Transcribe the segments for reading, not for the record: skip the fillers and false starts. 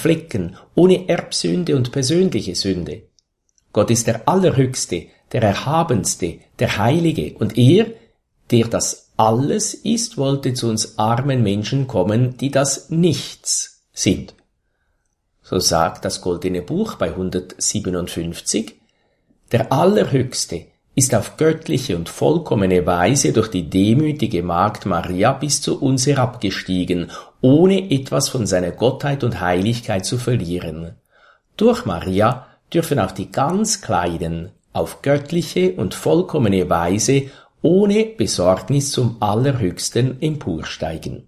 Flecken, ohne Erbsünde und persönliche Sünde. Gott ist der Allerhöchste, der Erhabenste, der Heilige, und er, der das alles ist, wollte zu uns armen Menschen kommen, die das Nichts sind. So sagt das Goldene Buch bei 157, der Allerhöchste ist auf göttliche und vollkommene Weise durch die demütige Magd Maria bis zu uns herabgestiegen, ohne etwas von seiner Gottheit und Heiligkeit zu verlieren. Durch Maria dürfen auch die ganz Kleinen auf göttliche und vollkommene Weise ohne Besorgnis zum Allerhöchsten emporsteigen.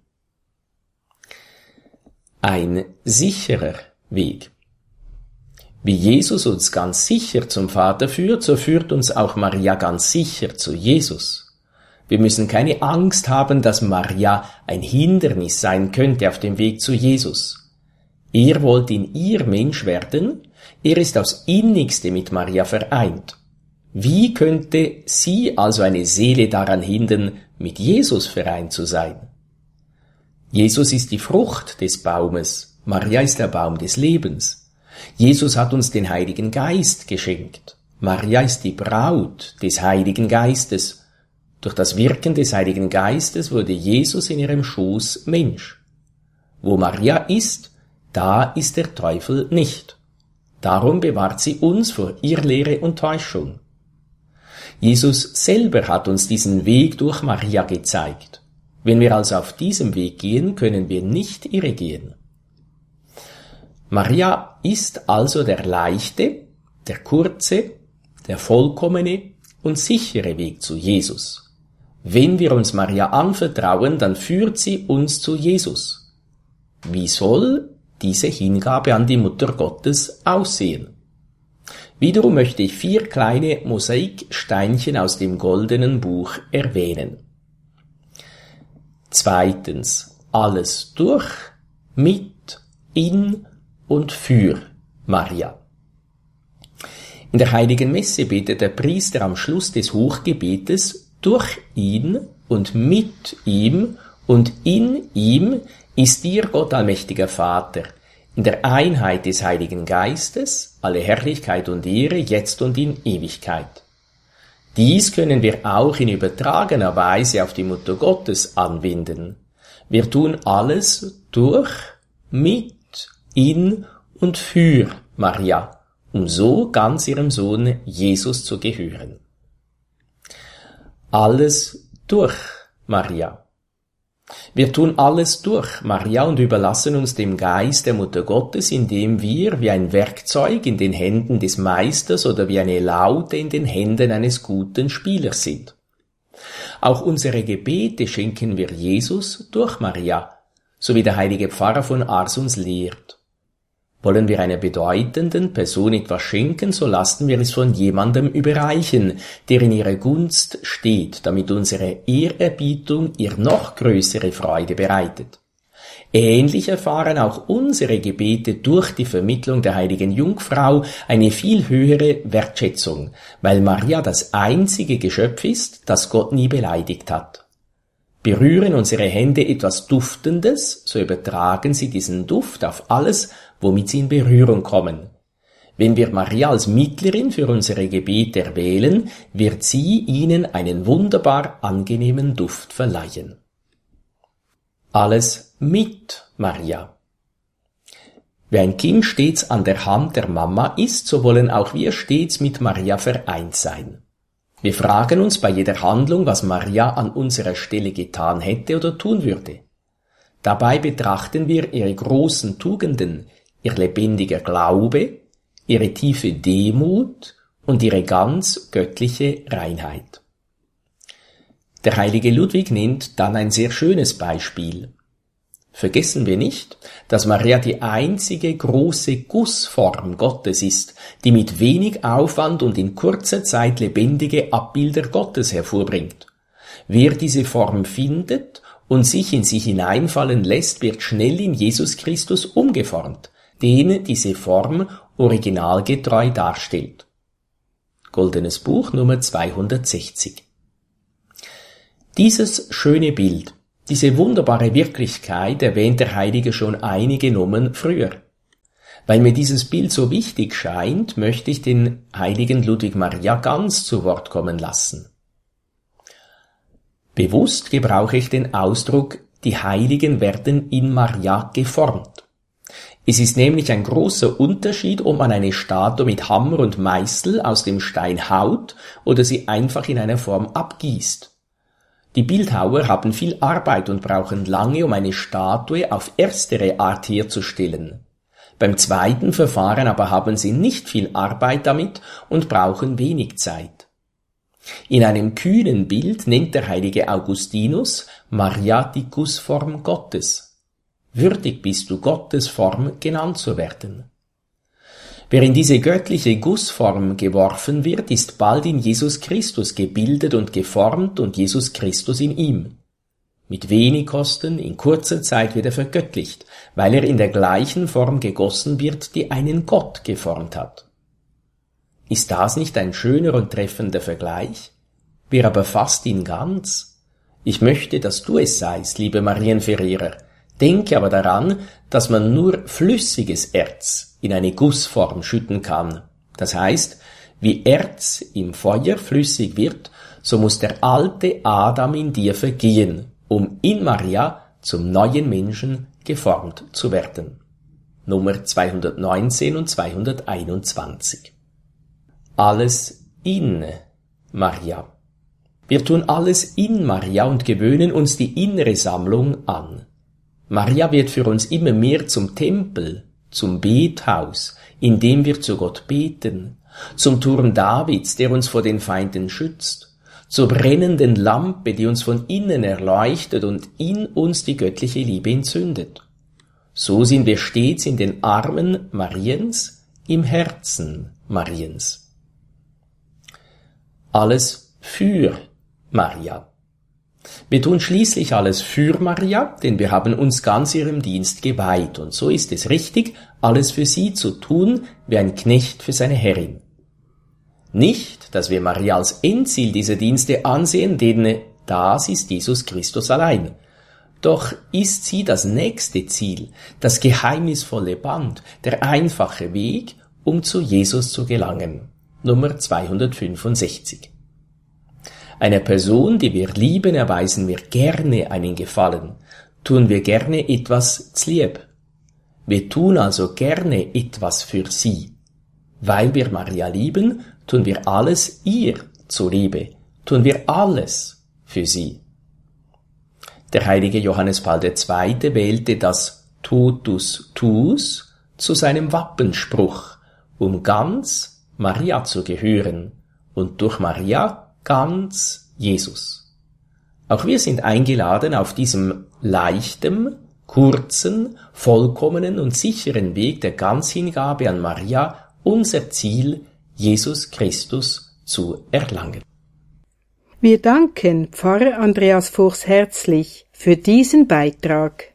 Ein sicherer Weg. Wie Jesus uns ganz sicher zum Vater führt, so führt uns auch Maria ganz sicher zu Jesus. Wir müssen keine Angst haben, dass Maria ein Hindernis sein könnte auf dem Weg zu Jesus. Er wollte in ihr Mensch werden, er ist aufs Innigste mit Maria vereint. Wie könnte sie also eine Seele daran hindern, mit Jesus vereint zu sein? Jesus ist die Frucht des Baumes, Maria ist der Baum des Lebens. Jesus hat uns den Heiligen Geist geschenkt. Maria ist die Braut des Heiligen Geistes. Durch das Wirken des Heiligen Geistes wurde Jesus in ihrem Schoß Mensch. Wo Maria ist, da ist der Teufel nicht. Darum bewahrt sie uns vor Irrlehre und Täuschung. Jesus selber hat uns diesen Weg durch Maria gezeigt. Wenn wir also auf diesem Weg gehen, können wir nicht irregehen. Maria ist also der leichte, der kurze, der vollkommene und sichere Weg zu Jesus. Wenn wir uns Maria anvertrauen, dann führt sie uns zu Jesus. Wie soll diese Hingabe an die Mutter Gottes aussehen? Wiederum möchte ich 4 kleine Mosaiksteinchen aus dem Goldenen Buch erwähnen. 2. Alles durch, mit, in und für Maria. In der Heiligen Messe betet der Priester am Schluss des Hochgebetes: Durch ihn und mit ihm und in ihm ist dir, Gott allmächtiger Vater, in der Einheit des Heiligen Geistes, alle Herrlichkeit und Ehre, jetzt und in Ewigkeit. Dies können wir auch in übertragener Weise auf die Mutter Gottes anwenden. Wir tun alles durch, mit, in und für Maria, um so ganz ihrem Sohn Jesus zu gehören. Alles durch Maria. Wir tun alles durch Maria und überlassen uns dem Geist der Mutter Gottes, indem wir wie ein Werkzeug in den Händen des Meisters oder wie eine Laute in den Händen eines guten Spielers sind. Auch unsere Gebete schenken wir Jesus durch Maria, so wie der heilige Pfarrer von Ars uns lehrt. Wollen wir einer bedeutenden Person etwas schenken, so lassen wir es von jemandem überreichen, der in ihrer Gunst steht, damit unsere Ehrerbietung ihr noch größere Freude bereitet. Ähnlich erfahren auch unsere Gebete durch die Vermittlung der heiligen Jungfrau eine viel höhere Wertschätzung, weil Maria das einzige Geschöpf ist, das Gott nie beleidigt hat. Berühren unsere Hände etwas Duftendes, so übertragen sie diesen Duft auf alles, womit sie in Berührung kommen. Wenn wir Maria als Mittlerin für unsere Gebete erwählen, wird sie ihnen einen wunderbar angenehmen Duft verleihen. Alles mit Maria. Wie ein Kind stets an der Hand der Mama ist, so wollen auch wir stets mit Maria vereint sein. Wir fragen uns bei jeder Handlung, was Maria an unserer Stelle getan hätte oder tun würde. Dabei betrachten wir ihre großen Tugenden, ihr lebendiger Glaube, ihre tiefe Demut und ihre ganz göttliche Reinheit. Der heilige Ludwig nennt dann ein sehr schönes Beispiel. Vergessen wir nicht, dass Maria die einzige große Gussform Gottes ist, die mit wenig Aufwand und in kurzer Zeit lebendige Abbilder Gottes hervorbringt. Wer diese Form findet und sich in sie hineinfallen lässt, wird schnell in Jesus Christus umgeformt, den diese Form originalgetreu darstellt. Goldenes Buch Nummer 260. Dieses schöne Bild, diese wunderbare Wirklichkeit erwähnt der Heilige schon einige Nummern früher. Weil mir dieses Bild so wichtig scheint, möchte ich den heiligen Ludwig Maria Ganz zu Wort kommen lassen. Bewusst gebrauche ich den Ausdruck, die Heiligen werden in Maria geformt. Es ist nämlich ein großer Unterschied, ob man eine Statue mit Hammer und Meißel aus dem Stein haut oder sie einfach in einer Form abgießt. Die Bildhauer haben viel Arbeit und brauchen lange, um eine Statue auf erstere Art herzustellen. Beim zweiten Verfahren aber haben sie nicht viel Arbeit damit und brauchen wenig Zeit. In einem kühnen Bild nennt der heilige Augustinus Maria die Gussform Gottes. Würdig bist du, Gottes Form genannt zu werden. Wer in diese göttliche Gussform geworfen wird, ist bald in Jesus Christus gebildet und geformt und Jesus Christus in ihm. Mit wenig Kosten, in kurzer Zeit wird er vergöttlicht, weil er in der gleichen Form gegossen wird, die einen Gott geformt hat. Ist das nicht ein schöner und treffender Vergleich? Wer aber fasst ihn ganz? Ich möchte, dass du es seist, liebe Marienverehrer. Denke aber daran, dass man nur flüssiges Erz in eine Gussform schütten kann. Das heißt, wie Erz im Feuer flüssig wird, so muss der alte Adam in dir vergehen, um in Maria zum neuen Menschen geformt zu werden. Nummer 219 und 221. Alles in Maria. Wir tun alles in Maria und gewöhnen uns die innere Sammlung an. Maria wird für uns immer mehr zum Tempel, zum Bethaus, in dem wir zu Gott beten, zum Turm Davids, der uns vor den Feinden schützt, zur brennenden Lampe, die uns von innen erleuchtet und in uns die göttliche Liebe entzündet. So sind wir stets in den Armen Mariens, im Herzen Mariens. Alles für Maria. Wir tun schließlich alles für Maria, denn wir haben uns ganz ihrem Dienst geweiht, und so ist es richtig, alles für sie zu tun, wie ein Knecht für seine Herrin. Nicht, dass wir Maria als Endziel dieser Dienste ansehen, denn das ist Jesus Christus allein. Doch ist sie das nächste Ziel, das geheimnisvolle Band, der einfache Weg, um zu Jesus zu gelangen. Nummer 265. Einer Person, die wir lieben, erweisen wir gerne einen Gefallen, tun wir gerne etwas zlieb. Wir tun also gerne etwas für sie. Weil wir Maria lieben, tun wir alles ihr zuliebe, tun wir alles für sie. Der heilige Johannes Paul II. Wählte das Totus tuus zu seinem Wappenspruch, um ganz Maria zu gehören und durch Maria ganz Jesus. Auch wir sind eingeladen, auf diesem leichten, kurzen, vollkommenen und sicheren Weg der Ganzhingabe an Maria unser Ziel, Jesus Christus, zu erlangen. Wir danken Pfarrer Andreas Fuchs herzlich für diesen Beitrag.